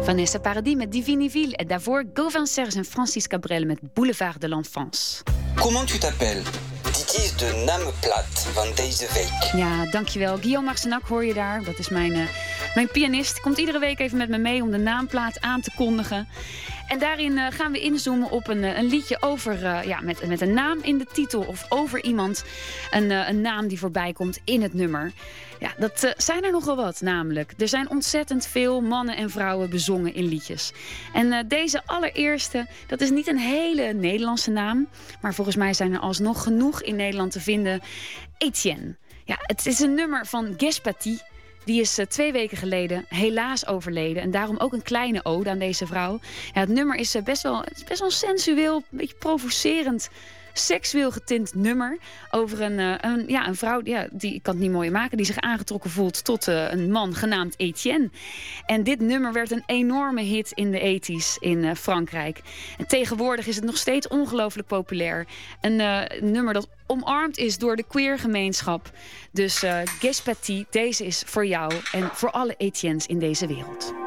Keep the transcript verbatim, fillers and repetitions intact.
Vanessa Paradis met Divine Ville. En daarvoor Gauvin Serge en Francis Cabrel met Boulevard de l'Enfance. Comment tu t'appelles? Dit is de naamplaat van deze week. Ja, dankjewel. Guillaume Marcenac hoor je daar. Dat is mijn, uh, mijn pianist. Komt iedere week even met me mee om de naamplaat aan te kondigen. En daarin uh, gaan we inzoomen op een, uh, een liedje over, uh, ja, met, met een naam in de titel of over iemand. Een, uh, een naam die voorbij komt in het nummer. Ja, dat uh, zijn er nogal wat namelijk. Er zijn ontzettend veel mannen en vrouwen bezongen in liedjes. En uh, deze allereerste, dat is niet een hele Nederlandse naam. Maar volgens mij zijn er alsnog genoeg in Nederland te vinden. Etienne. Ja, het is een nummer van Guess Paty. Die is uh, twee weken geleden helaas overleden. En daarom ook een kleine ode aan deze vrouw. Ja, het nummer is, uh, best wel, het is best wel sensueel, een beetje provocerend, seksueel getint nummer. Over een, uh, een, ja, een vrouw, ja, die ik kan het niet mooi maken, die zich aangetrokken voelt tot uh, een man genaamd Etienne. En dit nummer werd een enorme hit in de tachtiger in uh, Frankrijk. En tegenwoordig is het nog steeds ongelooflijk populair. Een uh, nummer dat omarmd is door de queergemeenschap. Dus uh, Guess Paty, deze is voor jou en voor alle Etiennes in deze wereld.